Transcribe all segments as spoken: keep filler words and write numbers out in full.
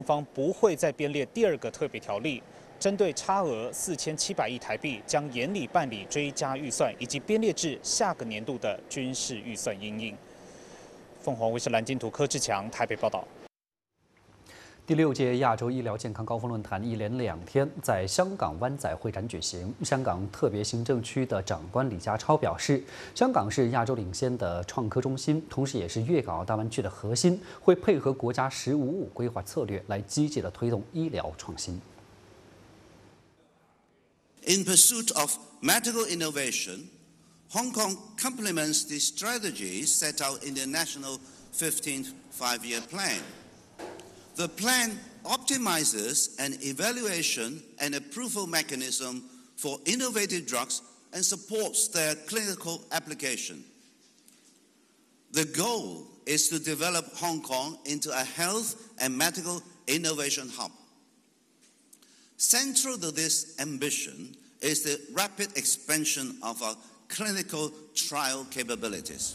方不会再编列第二个特别条例，针对差额四千七百亿台币，将严厉办理追加预算，以及编列至下个年度的军事预算因应。凤凰卫视蓝金图柯志强台北报道。 第六届亚洲医疗健康高峰论坛一连两天在香港湾仔会展举行。香港特别行政区的长官李家超表示，香港是亚洲领先的创科中心，同时也是粤港澳大湾区的核心，会配合国家“十五五”规划策略来积极的推动医疗创新。 In pursuit of medical innovation, Hong Kong complements the strategies set out in the National fifteenth Five-Year Plan. The plan optimizes an evaluation and approval mechanism for innovative drugs and supports their clinical application. The goal is to develop Hong Kong into a health and medical innovation hub. Central to this ambition is the rapid expansion of our clinical trial capabilities.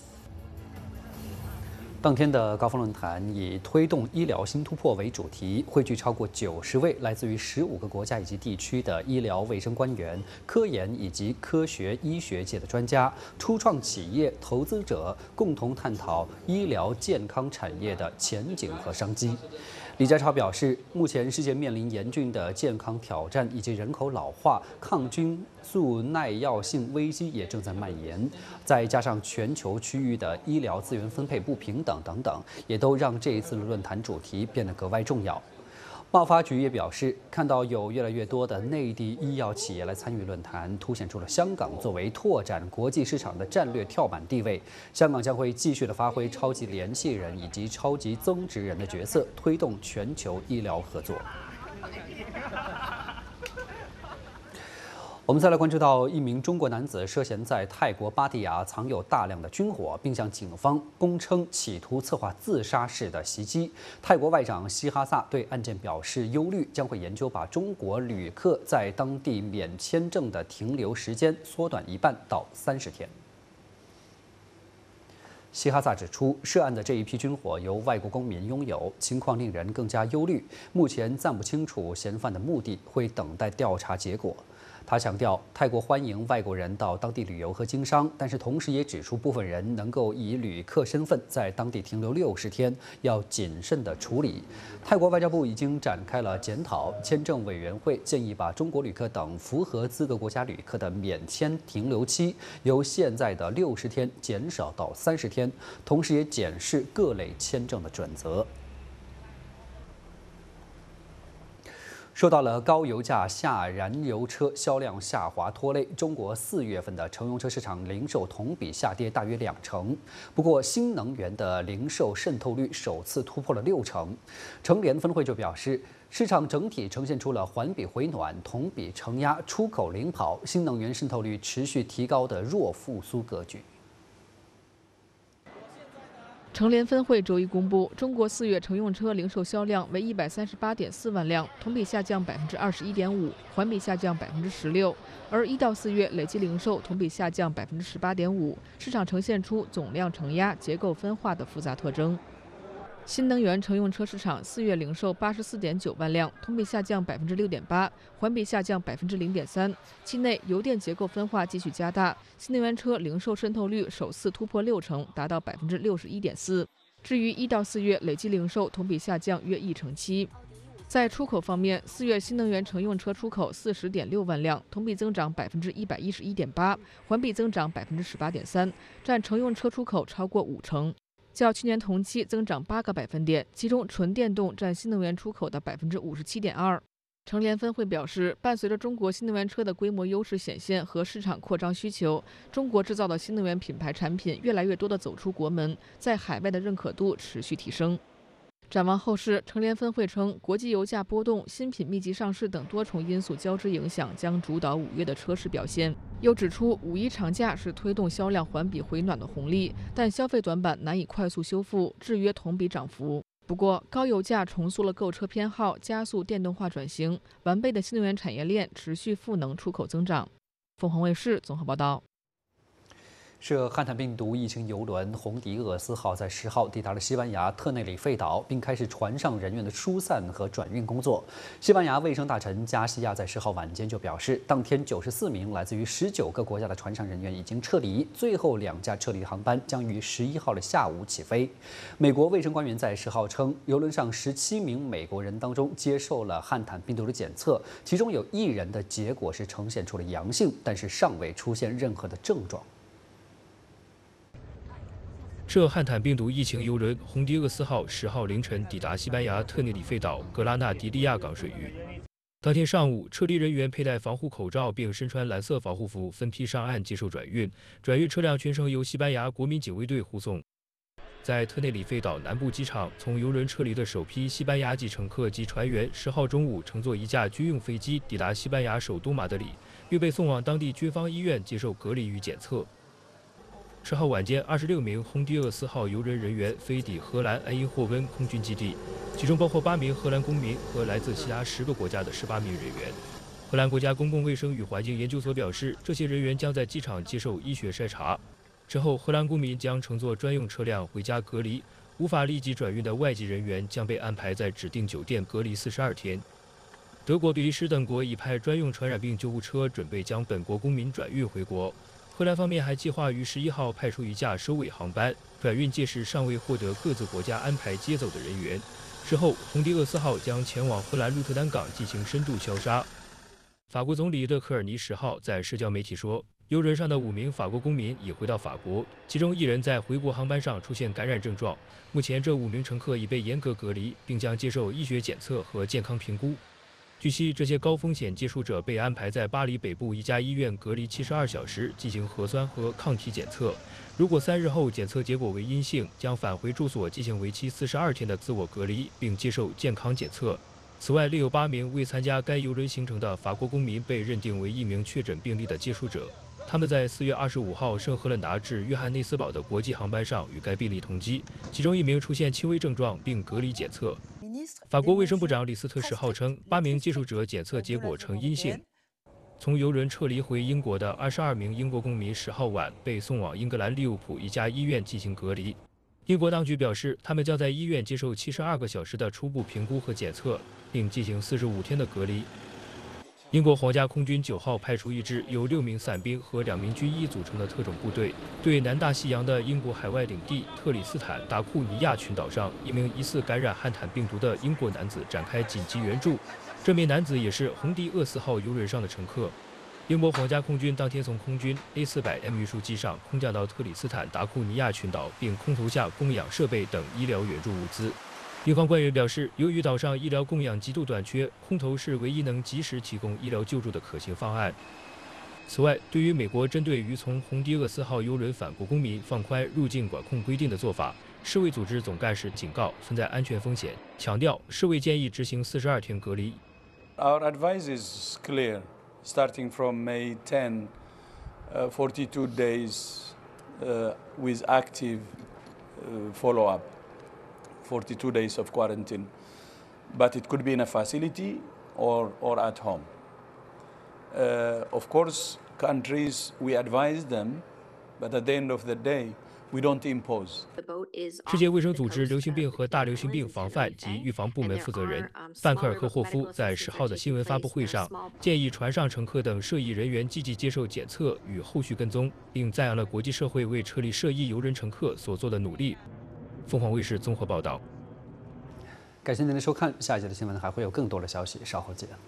当天的高峰论坛以推动医疗新突破为主题，汇聚超过九十位来自于十五个国家以及地区的医疗卫生官员、科研以及科学医学界的专家、初创企业、投资者，共同探讨医疗健康产业的前景和商机。李家超表示，目前世界面临严峻的健康挑战，以及人口老化、抗菌素耐药性危机也正在蔓延，再加上全球区域的医疗资源分配不平等等等，也都让这一次的论坛主题变得格外重要。贸发局也表示，看到有越来越多的内地医药企业来参与论坛，凸显出了香港作为拓展国际市场的战略跳板地位。香港将会继续的发挥超级联系人以及超级增值人的角色，推动全球医疗合作。我们再来关注到一名中国男子涉嫌在泰国芭堤雅藏有大量的军火，并向警方供称企图策划自杀式的袭击。泰国外长希哈萨对案件表示忧虑，将会研究把中国旅客在当地免签证的停留时间缩短一半到三十天。希哈萨指出，涉案的这一批军火由外国公民拥有，情况令人更加忧虑。目前暂不清楚嫌犯的目的，会等待调查结果。他强调，泰国欢迎外国人到当地旅游和经商，但是同时也指出，部分人能够以旅客身份在当地停留六十天，要谨慎地处理。泰国外交部已经展开了检讨，签证委员会建议把中国旅客等符合资格国家旅客的免签停留期由现在的六十天减少到三十天，同时也检视各类签证的准则。受到了高油价下燃油车销量下滑拖累，中国四月份的乘用车市场零售同比下跌大约两成。不过，新能源的零售渗透率首次突破了六成。乘联分会就表示，市场整体呈现出了环比回暖、同比承压、出口领跑、新能源渗透率持续提高的弱复苏格局。 乘联分会周一公布，中国四月乘用车零售销量为一百三十八点四万辆，同比下降百分之二十一点五，环比下降百分之十六。而一到四月累计零售同比下降百分之十八点五，市场呈现出总量承压、结构分化的复杂特征。新能源乘用车市场四月零售八十四点九万辆，同比下降百分之六点八，环比下降百分之零点三。期内油电结构分化继续加大，新能源车零售渗透率首次突破六成，达到百分之六十一点四。至于一到四月累计零售同比下降约一成七。在出口方面，四月新能源乘用车出口四十点六万辆，同比增长百分之一百一十一点八，环比增长百分之十八点三，占乘用车出口超过五成。较去年同期增长八个百分点，其中纯电动占新能源出口的百分之五十七点二。乘联分会表示，伴随着中国新能源车的规模优势显现和市场扩张需求，中国制造的新能源品牌产品越来越多地走出国门，在海外的认可度持续提升。展望后市，乘联分会称，国际油价波动、新品密集上市等多重因素交织影响，将主导五月的车市表现。又指出，五一长假是推动销量环比回暖的红利，但消费短板难以快速修复，制约同比涨幅。不过，高油价重塑了购车偏好，加速电动化转型，完备的新能源产业链持续赋能出口增长。凤凰卫视综合报道。 涉汉坦病毒疫情邮轮“红迪厄斯号”在十号抵达了西班牙特内里费岛，并开始船上人员的疏散和转运工作。西班牙卫生大臣加西亚在十号晚间就表示，当天九十四名来自于十九个国家的船上人员已经撤离，最后两架撤离航班将于十一号的下午起飞。美国卫生官员在十号称，邮轮上十七名美国人当中接受了汉坦病毒的检测，其中有一人的结果是呈现出了阳性，但是尚未出现任何的症状。 涉汉坦病毒疫情邮轮“红迪厄斯号”十号凌晨抵达西班牙特内里费岛格拉纳迪利亚港水域。当天上午，撤离人员佩戴防护口罩并身穿蓝色防护服，分批上岸接受转运。转运车辆全程由西班牙国民警卫队护送。在特内里费岛南部机场，从邮轮撤离的首批西班牙籍乘客及船员，十号中午乘坐一架军用飞机抵达西班牙首都马德里，并被送往当地军方医院接受隔离与检测。十号晚间，二十六名红迪厄斯号邮轮人员飞抵荷兰埃因霍温空军基地，其中包括八名荷兰公民和来自其他十个国家的十八名人员。荷兰国家公共卫生与环境研究所表示，这些人员将在机场接受医学筛查。之后，荷兰公民将乘坐专用车辆回家隔离，无法立即转运的外籍人员将被安排在指定酒店隔离四十二天。德国、比利时等国已派专用传染病救护车，准备将本国公民转运回国。荷兰方面还计划于十一号派出一架收尾航班，转运届时尚未获得各自国家安排接走的人员。之后，红迪厄斯号将前往荷兰鹿特丹港进行深度消杀。法国总理勒克尔尼十号在社交媒体说，邮轮上的五名法国公民已回到法国，其中一人在回国航班上出现感染症状。目前，这五名乘客已被严格隔离，并将接受医学检测和健康评估。据悉，这些高风险接触者被安排在巴黎北部一家医院隔离七十二小时，进行核酸和抗体检测。如果三日后检测结果为阴性，将返回住所进行为期四十二天的自我隔离，并接受健康检测。此外，另有八名未参加该邮轮行程的法国公民被认定为一名确诊病例的接触者。他们在四月二十五号圣赫勒拿至约翰内斯堡的国际航班上与该病例同机，其中一名出现轻微症状并隔离检测。法国卫生部长李斯特十号称，八名接触者检测结果呈阴性。从邮轮撤离回英国的二十二名英国公民十号晚被送往英格兰利物浦一家医院进行隔离。英国当局表示，他们将在医院接受七十二个小时的初步评估和检测，并进行四十五天的隔离。英国皇家空军九号派出一支由六名伞兵和两名军医组成的特种部队，对南大西洋的英国海外领地特里斯坦达库尼亚群岛上一名疑似感染汉坦病毒的英国男子展开紧急援助。这名男子也是红迪厄斯号邮轮上的乘客。英国皇家空军当天从空军 A 四百 M 运输机上空降到特里斯坦达库尼亚群岛，并空投下供氧设备等医疗援助物资。英方官员表示，由于岛上医疗供氧极度短缺，空投是唯一能及时提供医疗救助的可行方案。此外，对于美国针对于从红迪厄斯号邮轮返国公民放宽入境管控规定的做法，世卫组织总干事警告存在安全风险，强调世卫建议执行四十二天隔离。 Our advice is clear, starting from May tenth, uh, forty-two days uh, with active uh, follow-up. forty-two days of quarantine, but it could be in a facility or, or at home. Uh, of course, countries, we advise them, but at the end of the day, we don't impose. 世界卫生组织流行病和大流行病防范及预防部门负责人范克尔科霍夫在十号的新闻发布会上建议船上乘客等涉疫人员积极接受检测与后续跟踪，并赞扬了国际社会为撤离涉疫邮轮乘客所做的努力。凤凰卫视综合报道。 感谢您的收看，下一节的新闻还会有更多的消息，稍后见。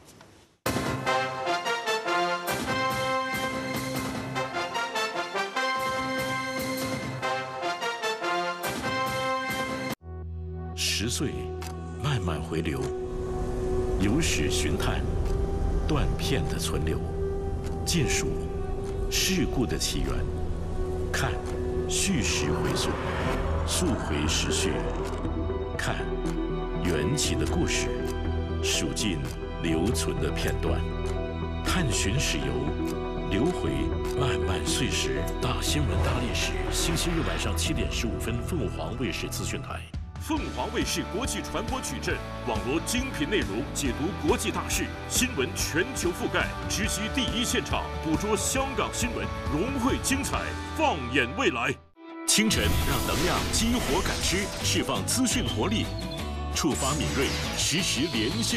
十岁，慢慢回流，有史寻探，断片的存留，尽数事故的起源，看叙事回溯。溯回时序，看缘起的故事，数尽留存的片段，探寻史游，流回漫漫岁时。大新闻大历史，星期日晚上七点十五分，凤凰卫视资讯台。 凤凰卫视国际传播矩阵，网罗精品内容，解读国际大事，新闻全球覆盖，直击第一现场，捕捉香港新闻，融汇精彩，放眼未来。清晨让能量激活感知，释放资讯活力，触发敏锐，实时连线。